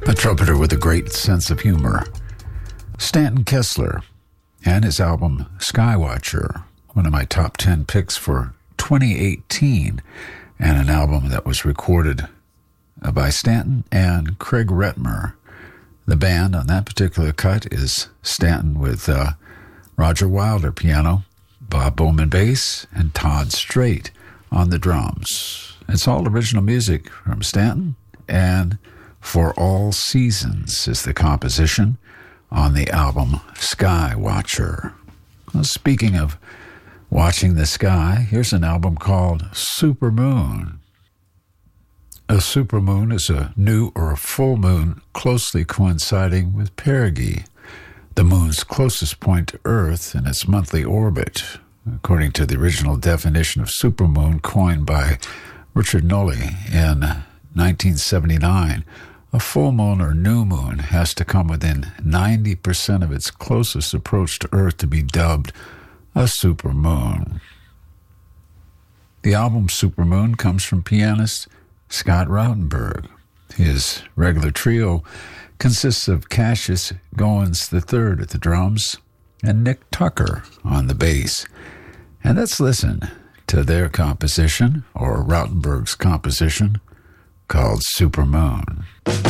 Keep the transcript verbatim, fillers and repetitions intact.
a trumpeter with a great sense of humor. Stanton Kessler and his album Skywatcher, one of my top ten picks for twenty eighteen, and an album that was recorded by Stanton and Craig Retmer. The band on that particular cut is Stanton with uh, Roger Wilder piano, Bob Bowman bass, and Todd Strait on the drums. It's all original music from Stanton, and For All Seasons is the composition on the album Skywatcher. Well, speaking of watching the sky, here's an album called Supermoon. A supermoon is a new or a full moon closely coinciding with perigee, the moon's closest point to Earth in its monthly orbit, according to the original definition of supermoon coined by Richard Nolly in nineteen seventy-nine. A full moon or new moon has to come within ninety percent of its closest approach to Earth to be dubbed a supermoon. The album Supermoon comes from pianist Scott Rautenberg. His regular trio consists of Cassius Goins the third at the drums and Nick Tucker on the bass. And let's listen to their composition, or Rautenberg's composition, called Supermoon.